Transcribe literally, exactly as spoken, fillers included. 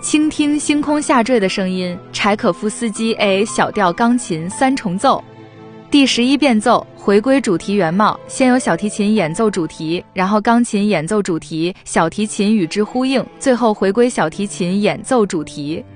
倾听星空下坠的声音，柴可夫斯基 A 小调钢琴三重奏。第十一变奏，回归主题原貌，先有小提琴演奏主题，然后钢琴演奏主题，小提琴与之呼应，最后回归小提琴演奏主题。